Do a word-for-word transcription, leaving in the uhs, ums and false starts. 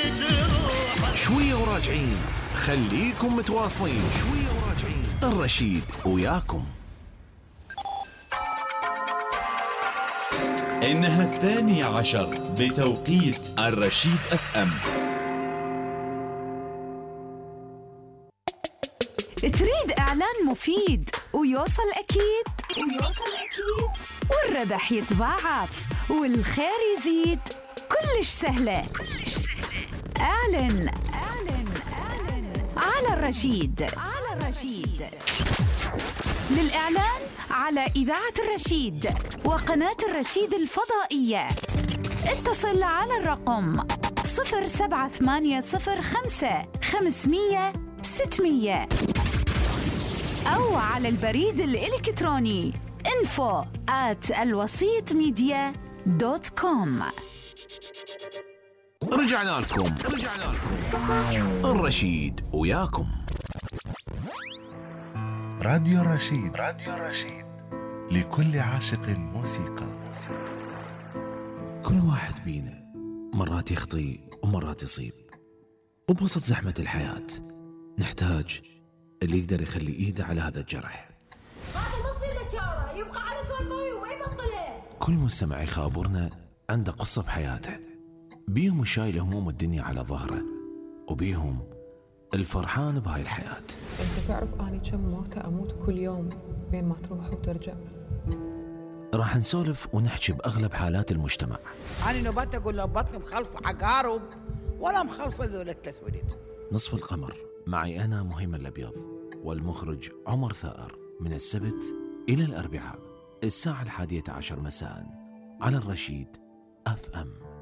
شوية وراجعين، خليكم متواصلين. شوية وراجعين، الرشيد وياكم. إنها الثانية عشر بتوقيت الرشيد أف أم. تريد إعلان مفيد ويوصل أكيد ويوصل أكيد والربح يتضاعف والخير يزيد؟ كلش سهلة كلش سهلة. أعلن أعلن أعلن على الرشيد على الرشيد. للإعلان على إذاعة الرشيد وقناة الرشيد الفضائية اتصل على الرقم صفر سبعة ثمانية صفر خمسة خمسمية ستمية أو على البريد الإلكتروني info at الوسيط ميديا دوت كوم. رجعنا لكم رجعنا لكم الرشيد وياكم. راديو الرشيد، راديو الرشيد لكل عاشق موسيقى. موسيقى موسيقى. كل واحد بينا مرات يخطي ومرات يصيب، وبوسط زحمة الحياة نحتاج اللي يقدر يخلي ايده على هذا الجرح. هذا ما يصير له شاره، يبقى على سوالفه وما يبطله. كل مستمع يخابرنا عنده قصة بحياته، بيهم شايل هموم الدنيا على ظهره، وبيهم الفرحان بهاي الحياة. انت تعرف اني كم موتة اموت كل يوم بين ما تروح وترجع. راح نسولف ونحكي بأغلب حالات المجتمع. أنا نبات أقول له بطني مخلف عقارب ولا مخلف ذول التسويد. نصف القمر معي أنا مهيمن الأبيض والمخرج عمر ثائر، من السبت إلى الأربعاء الساعة الحادية عشر مساء على الرشيد أف أم.